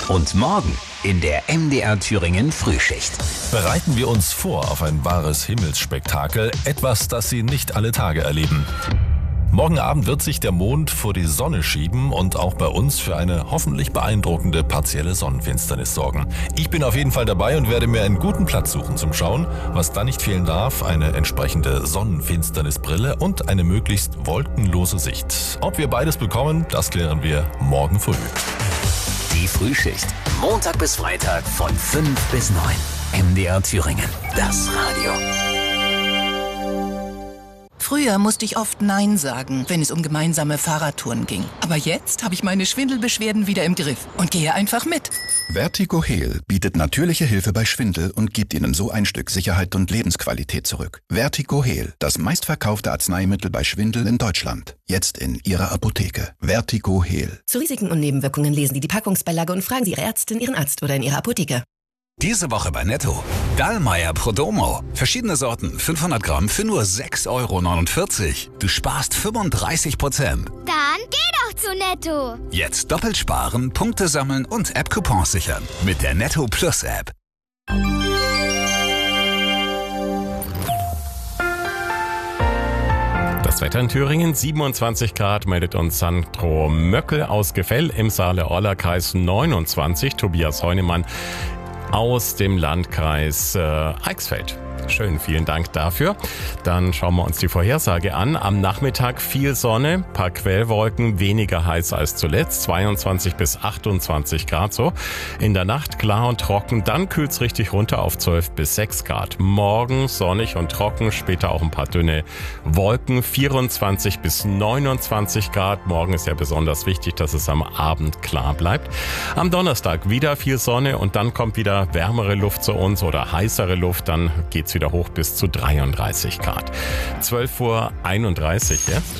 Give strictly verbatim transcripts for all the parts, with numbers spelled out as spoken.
Und morgen in der M D R Thüringen Frühschicht. Bereiten wir uns vor auf ein wahres Himmelsspektakel, etwas, das Sie nicht alle Tage erleben. Morgen Abend wird sich der Mond vor die Sonne schieben und auch bei uns für eine hoffentlich beeindruckende partielle Sonnenfinsternis sorgen. Ich bin auf jeden Fall dabei und werde mir einen guten Platz suchen zum Schauen. Was da nicht fehlen darf, eine entsprechende Sonnenfinsternisbrille und eine möglichst wolkenlose Sicht. Ob wir beides bekommen, das klären wir morgen früh. Die Frühschicht. Montag bis Freitag von fünf bis neun. M D R Thüringen. Das Radio. Früher musste ich oft Nein sagen, wenn es um gemeinsame Fahrradtouren ging. Aber jetzt habe ich meine Schwindelbeschwerden wieder im Griff und gehe einfach mit. Vertigo Heal bietet natürliche Hilfe bei Schwindel und gibt Ihnen so ein Stück Sicherheit und Lebensqualität zurück. Vertigo Heal, das meistverkaufte Arzneimittel bei Schwindel in Deutschland. Jetzt in Ihrer Apotheke. Vertigo Heal. Zu Risiken und Nebenwirkungen lesen Sie die Packungsbeilage und fragen Sie Ihre Ärztin, Ihren Arzt oder in Ihrer Apotheke. Diese Woche bei Netto. Dallmayr Prodomo. Verschiedene Sorten, fünfhundert Gramm für nur sechs Euro neunundvierzig. Du sparst fünfunddreißig Prozent. Dann geh doch zu Netto. Jetzt doppelt sparen, Punkte sammeln und App-Coupons sichern. Mit der Netto Plus App. Das Wetter in Thüringen, siebenundzwanzig Grad, meldet uns Sandro Möckel aus Gefell, im Saale-Orla-Kreis neunundzwanzig, Tobias Heunemann aus dem Landkreis äh, Eichsfeld. Schön, vielen Dank dafür. Dann schauen wir uns die Vorhersage an. Am Nachmittag viel Sonne, paar Quellwolken, weniger heiß als zuletzt, zweiundzwanzig bis achtundzwanzig Grad so. In der Nacht klar und trocken, dann kühlt es richtig runter auf zwölf bis sechs Grad. Morgen sonnig und trocken, später auch ein paar dünne Wolken, vierundzwanzig bis neunundzwanzig Grad. Morgen ist ja besonders wichtig, dass es am Abend klar bleibt. Am Donnerstag wieder viel Sonne und dann kommt wieder wärmere Luft zu uns oder heißere Luft, dann geht's wieder hoch bis zu dreiunddreißig Grad. zwölf Uhr einunddreißig jetzt.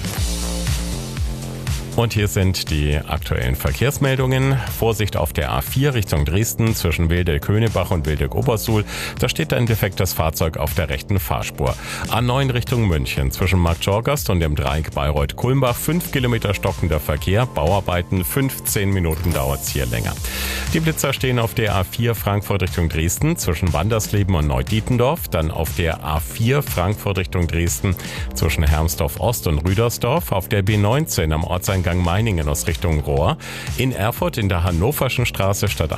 Und hier sind die aktuellen Verkehrsmeldungen. Vorsicht auf der A vier Richtung Dresden zwischen Wildeck-Höhnebach und Wildeck-Obersuhl. Da steht ein defektes Fahrzeug auf der rechten Fahrspur. A neun Richtung München zwischen Marktschorgast und dem Dreieck Bayreuth-Kulmbach. fünf Kilometer stockender Verkehr. Bauarbeiten, fünfzehn Minuten dauert's hier länger. Die Blitzer stehen auf der A vier Frankfurt Richtung Dresden zwischen Wandersleben und Neudietendorf. Dann auf der A vier Frankfurt Richtung Dresden zwischen Hermsdorf Ost und Rüdersdorf. Auf der B neunzehn am Ortseingang Meiningen aus Richtung Rohr. In Erfurt in der Hannoverschen Straße statt